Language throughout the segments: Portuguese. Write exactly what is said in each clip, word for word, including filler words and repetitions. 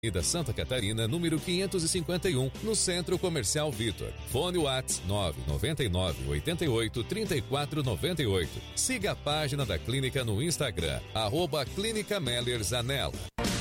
Avenida Santa Catarina, número quinhentos e cinquenta e um, no Centro Comercial Vitor. Fone WhatsApp nove nove nove, oito oito, três quatro nove oito. Siga a página da clínica no Instagram, arroba Clínica Meller Zanella.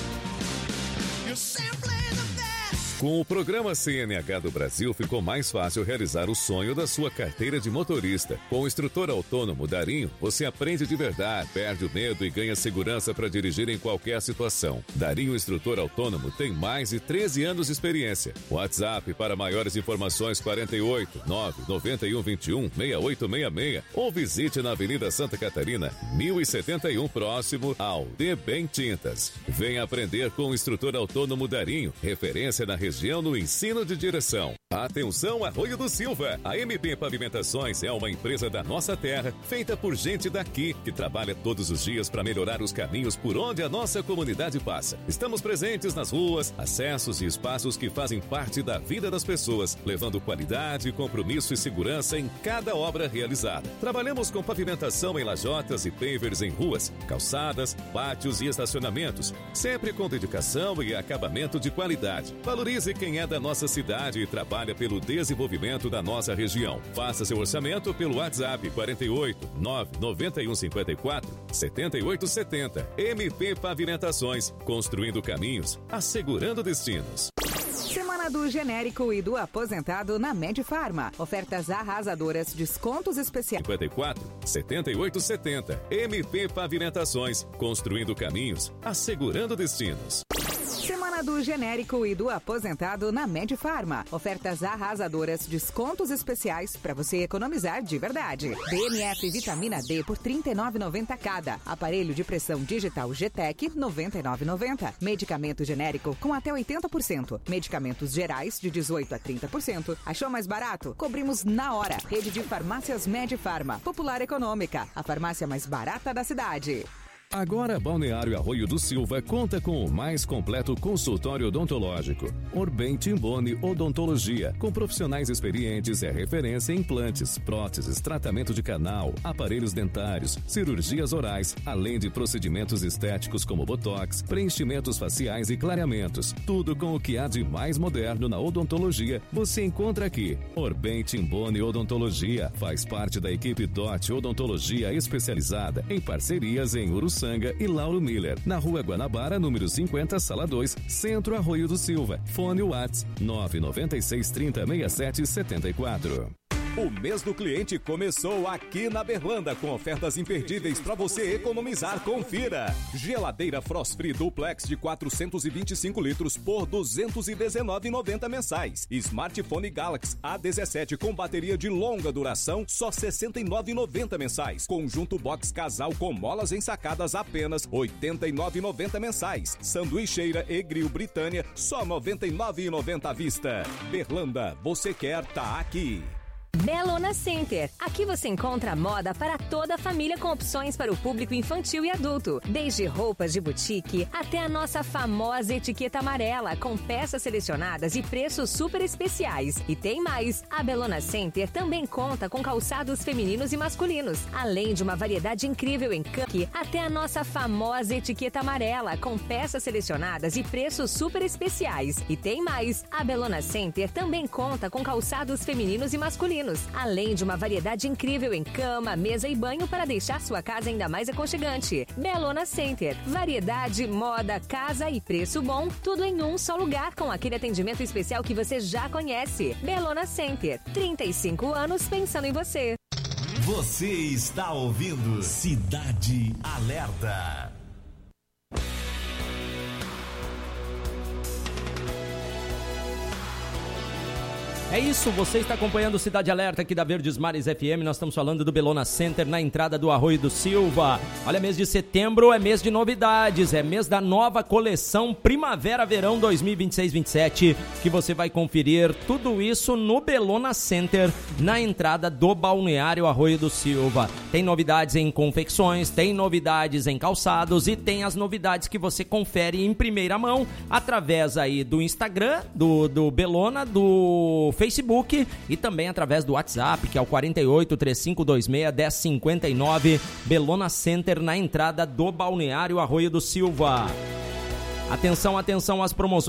Com o programa C N H do Brasil, ficou mais fácil realizar o sonho da sua carteira de motorista. Com o instrutor autônomo Darinho, você aprende de verdade, perde o medo e ganha segurança para dirigir em qualquer situação. Darinho Instrutor Autônomo tem mais de treze anos de experiência. WhatsApp para maiores informações quarenta e oito, nove nove um, vinte e um, sessenta e oito sessenta e seis ou visite na Avenida Santa Catarina, mil e setenta e um, próximo ao D Bem Tintas. Venha aprender com o instrutor autônomo Darinho, referência na região região no ensino de direção. Atenção, Arroio do Silva! A M P Pavimentações é uma empresa da nossa terra, feita por gente daqui, que trabalha todos os dias para melhorar os caminhos por onde a nossa comunidade passa. Estamos presentes nas ruas, acessos e espaços que fazem parte da vida das pessoas, levando qualidade, compromisso e segurança em cada obra realizada. Trabalhamos com pavimentação em lajotas e pavers em ruas, calçadas, pátios e estacionamentos, sempre com dedicação e acabamento de qualidade. Valorize quem é da nossa cidade e trabalha pelo desenvolvimento da nossa região. Faça seu orçamento pelo WhatsApp quarenta e oito, nove nove um, cinquenta e quatro, setenta e oito setenta. M P Pavimentações, construindo caminhos, assegurando destinos. Semana do genérico e do aposentado na Medifarma. Ofertas arrasadoras, descontos especiais. cinquenta e quatro, setenta e oito setenta. M P Pavimentações, construindo caminhos, assegurando destinos. Semana do genérico e do aposentado na Medifarma. Ofertas arrasadoras, descontos especiais para você economizar de verdade. D M F Vitamina D por trinta e nove reais e noventa centavos cada. Aparelho de pressão digital G T E C, noventa e nove reais e noventa centavos. Medicamento genérico com até oitenta por cento. Medicamentos gerais de dezoito a trinta por cento. Achou mais barato? Cobrimos na hora. Rede de farmácias Medifarma. Popular Econômica. A farmácia mais barata da cidade. Agora, Balneário Arroio do Silva conta com o mais completo consultório odontológico. Orbem Timboni Odontologia, com profissionais experientes, é referência em implantes, próteses, tratamento de canal, aparelhos dentários, cirurgias orais, além de procedimentos estéticos como botox, preenchimentos faciais e clareamentos. Tudo com o que há de mais moderno na odontologia, você encontra aqui. Orbem Timboni Odontologia faz parte da equipe D O T Odontologia especializada em parcerias em Uruçanga e Lauro Miller, na Rua Guanabara, número cinquenta, Sala dois, Centro Arroio do Silva. Fone WhatsApp nove nove seis, trinta, sessenta e sete, setenta e quatro. O mês do cliente começou aqui na Berlanda com ofertas imperdíveis para você economizar. Confira! Geladeira Frost Free Duplex de quatrocentos e vinte e cinco litros por duzentos e dezenove reais e noventa centavos mensais. Smartphone Galaxy A dezessete com bateria de longa duração, só sessenta e nove reais e noventa centavos mensais. Conjunto Box Casal com molas ensacadas, apenas oitenta e nove reais e noventa centavos mensais. Sanduicheira e Grill Britânia, só noventa e nove reais e noventa centavos à vista. Berlanda, você quer tá aqui. Bellona Center. Aqui você encontra moda para toda a família com opções para o público infantil e adulto. Desde roupas de boutique até a nossa famosa etiqueta amarela com peças selecionadas e preços super especiais. E tem mais. A Bellona Center também conta com calçados femininos e masculinos. Além de uma variedade incrível em canque até a nossa famosa etiqueta amarela com peças selecionadas e preços super especiais. E tem mais. A Bellona Center também conta com calçados femininos e masculinos. Além de uma variedade incrível em cama, mesa e banho para deixar sua casa ainda mais aconchegante. Bellona Center. Variedade, moda, casa e preço bom, tudo em um só lugar com aquele atendimento especial que você já conhece. Bellona Center. trinta e cinco anos pensando em você. Você está ouvindo Cidade Alerta. É isso, você está acompanhando o Cidade Alerta aqui da Verdes Mares F M. Nós estamos falando do Bellona Center na entrada do Arroio do Silva. Olha, mês de setembro é mês de novidades, é mês da nova coleção Primavera-Verão dois mil e vinte e seis vinte e sete, que você vai conferir tudo isso no Bellona Center, na entrada do Balneário Arroio do Silva. Tem novidades em confecções, tem novidades em calçados e tem as novidades que você confere em primeira mão através aí do Instagram, do, do Bellona, do Facebook e também através do WhatsApp, que é o quarenta e oito, três cinco dois seis, um zero cinco nove. Bellona Center na entrada do Balneário Arroio do Silva. Atenção, atenção às promoções